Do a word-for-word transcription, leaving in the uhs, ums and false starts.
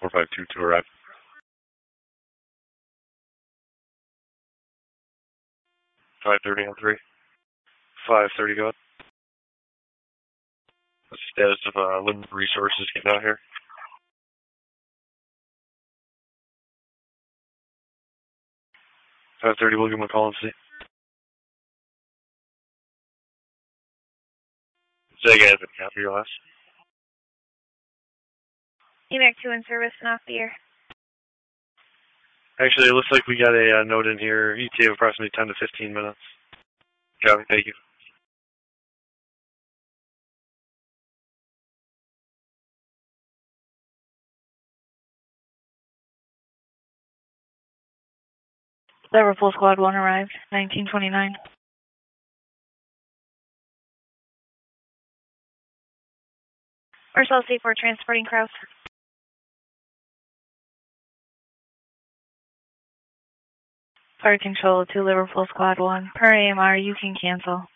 four five two to arrive. five thirty on three. five thirty, go ahead. What's the status of uh, limited resources getting out here? five thirty, we'll give him a call and see. Say again, after your last. E MAC two in service and off the air. Actually, it looks like we got a uh, note in here, E T A of approximately ten to fifteen minutes. Copy, thank you. Liverpool Squad one arrived, nineteen twenty-nine. Marcel C four transporting Kraus. Fire control to Liverpool Squad one. Per A M R, you can cancel.